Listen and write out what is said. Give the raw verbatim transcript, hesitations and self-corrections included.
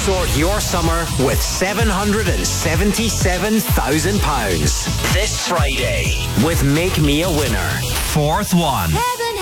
Sort your summer with seven hundred seventy-seven thousand pounds this Friday with Make Me a Winner. Fourth one.